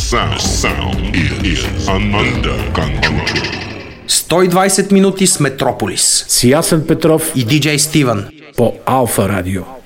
sound is under control. 120 минути с Метрополис. С Ясен Петров и диджей Стивън по Алфа Радио.